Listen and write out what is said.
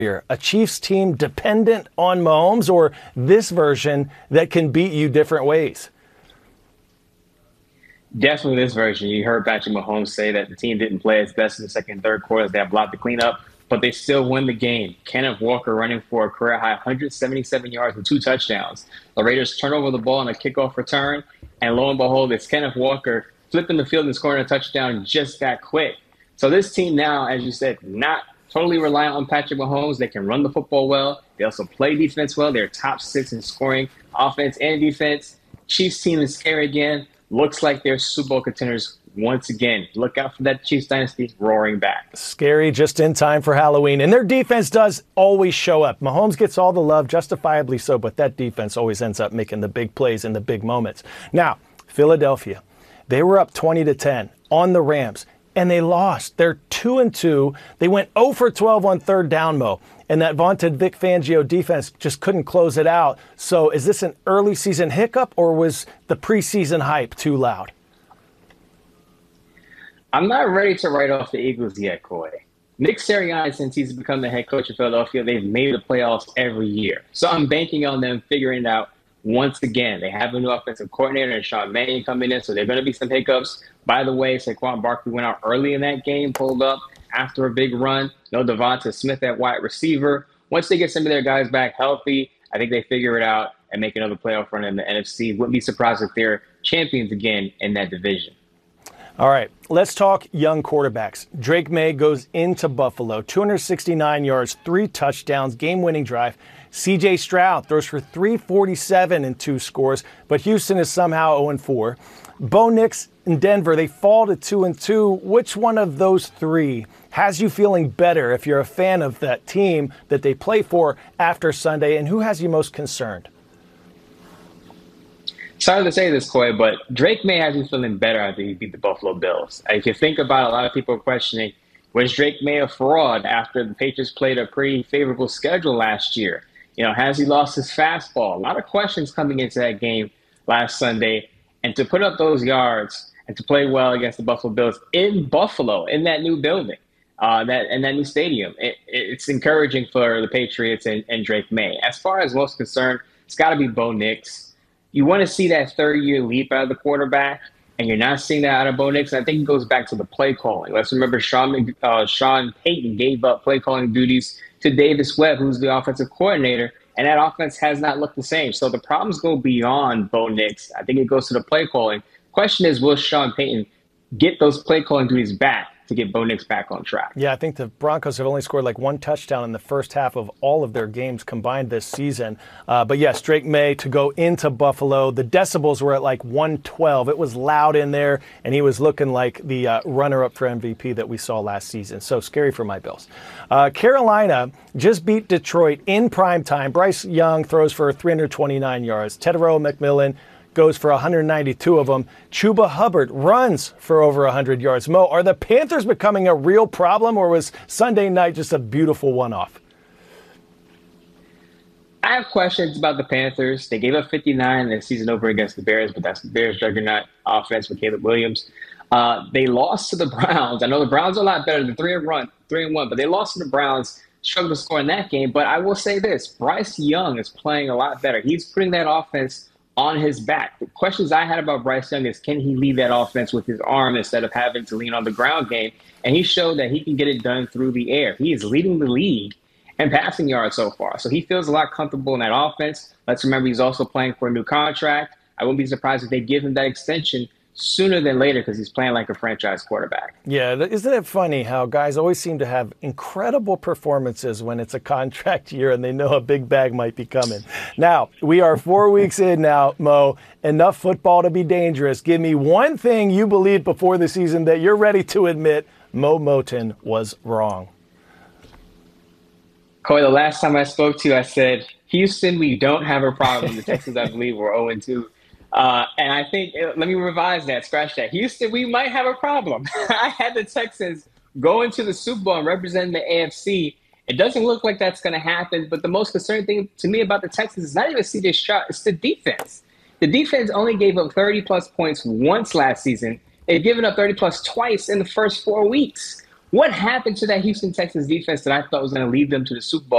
here? A Chiefs team dependent on Mahomes, or this version that can beat you different ways? Definitely this version. You heard Patrick Mahomes say that the team didn't play its best in the second and third quarters. They have a lot to clean up, but they still win the game. Kenneth Walker running for a career high 177 yards and 2 touchdowns. The Raiders turn over the ball on a kickoff return, and lo and behold, it's Kenneth Walker flipping the field and scoring a touchdown just that quick. So this team now, as you said, not totally reliant on Patrick Mahomes. They can run the football well. They also play defense well. They're top 6 in scoring, offense and defense. Chiefs team is scary again. Looks like they're Super Bowl contenders once again. Look out for that Chiefs dynasty roaring back. Scary just in time for Halloween. And their defense does always show up. Mahomes gets all the love, justifiably so, but that defense always ends up making the big plays in the big moments. Now, Philadelphia, they were up 20-10 on the Rams, and they lost. They're 2-2. They went 0 for 12 on third down, Mo. And that vaunted Vic Fangio defense just couldn't close it out. So is this an early season hiccup, or was the preseason hype too loud? I'm not ready to write off the Eagles yet, Coy. Nick Sirianni, since he's become the head coach of Philadelphia, they've made the playoffs every year. So I'm banking on them figuring it out once again. They have a new offensive coordinator and Sean Mannion coming in, so there are going to be some hiccups. By the way, Saquon Barkley went out early in that game, pulled up after a big run. No Devonta Smith at wide receiver. Once they get some of their guys back healthy, I think they figure it out and make another playoff run in the NFC. Wouldn't be surprised if they're champions again in that division. All right, let's talk young quarterbacks. Drake May goes into Buffalo, 269 yards, 3 touchdowns, game-winning drive. C.J. Stroud throws for 347 and 2 scores, but Houston is somehow 0-4. Bo Nix in Denver, they fall to 2-2. Which one of those 3 has you feeling better if you're a fan of that team that they play for after Sunday, and who has you most concerned? Sorry to say this, Coy, but Drake May has you feeling better after he beat the Buffalo Bills. If you think about it, a lot of people are questioning, was Drake May a fraud after the Patriots played a pretty favorable schedule last year? You know, has he lost his fastball? A lot of questions coming into that game last Sunday. And to put up those yards and to play well against the Buffalo Bills in Buffalo, in that new building, that new stadium, it's encouraging for the Patriots and Drake May. As far as most concerned, it's got to be Bo Nix. You want to see that third-year leap out of the quarterback, and you're not seeing that out of Bo Nix. And I think it goes back to the play calling. Let's remember Sean Payton gave up play calling duties to Davis Webb, who's the offensive coordinator, and that offense has not looked the same. So the problems go beyond Bo Nix. I think it goes to the play calling. Question is, will Sean Payton get those play calling duties back to get Bo Nix back on track? Yeah, I think the Broncos have only scored like 1 touchdown in the first half of all of their games combined this season. But yes, Drake May to go into Buffalo. The decibels were at like 112. It was loud in there, and he was looking like the runner-up for MVP that we saw last season. So scary for my Bills. Carolina just beat Detroit in primetime. Bryce Young throws for 329 yards. Tedero McMillan goes for 192 of them. Chuba Hubbard runs for over 100 yards. Mo, are the Panthers becoming a real problem, or was Sunday night just a beautiful one-off? I have questions about the Panthers. They gave up 59 in the season over against the Bears, but that's the Bears' juggernaut offense with Caleb Williams. They lost to the Browns. I know the Browns are a lot better than 3-1, but they lost to the Browns, struggled to score in that game. But I will say this, Bryce Young is playing a lot better. He's putting that offense on his back. The questions I had about Bryce Young is, can he lead that offense with his arm instead of having to lean on the ground game? And he showed that he can get it done through the air. He is leading the league in passing yards so far. So he feels a lot comfortable in that offense. Let's remember he's also playing for a new contract. I wouldn't be surprised if they give him that extension sooner than later because he's playing like a franchise quarterback. Yeah, isn't it funny how guys always seem to have incredible performances when it's a contract year and they know a big bag might be coming. Now, we are 4 weeks in now, Mo. Enough football to be dangerous. Give me one thing you believed before the season that you're ready to admit Mo Moton was wrong. Coy, the last time I spoke to you, I said, Houston, we don't have a problem. The Texans, I believe, were 0-2. And I think, let me revise that, scratch that. Houston, we might have a problem. I had the Texans go into the Super Bowl and represent the AFC. It doesn't look like that's going to happen, but the most concerning thing to me about the Texans is not even C.J. Stroud, it's the defense. The defense only gave up 30-plus points once last season. They've given up 30-plus twice in the first 4 weeks. What happened to that Houston Texans defense that I thought was going to lead them to the Super Bowl?